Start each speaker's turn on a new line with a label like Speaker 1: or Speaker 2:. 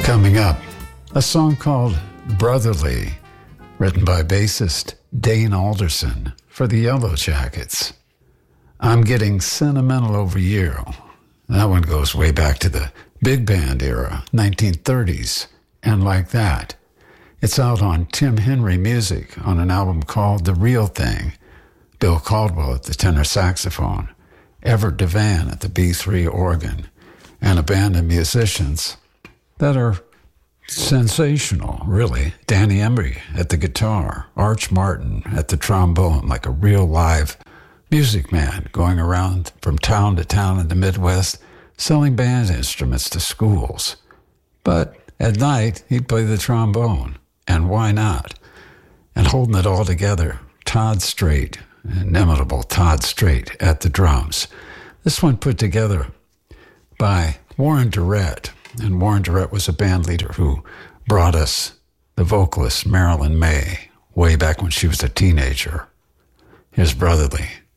Speaker 1: Coming up, a song called Brotherly, written by bassist Dane Alderson for the Yellow Jackets. I'm Getting Sentimental Over You. That one goes way back to the big band era, 1930s, and Like That. It's out on Tim Henry Music on an album called The Real Thing. Bill Caldwell at the tenor saxophone, Everett Devan at the B3 organ, and a band of musicians that are sensational, really. Danny Emery at the guitar, Arch Martin at the trombone, like a real live music man going around from town to town in the Midwest, selling band instruments to schools. But at night, he'd play the trombone, and why not? And holding it all together, Todd Strait, inimitable Todd Strait at the drums. This one put together by Warren Durrett. And Warren Durrett was a band leader who brought us the vocalist Marilyn May way back when she was a teenager. Here's Brotherly.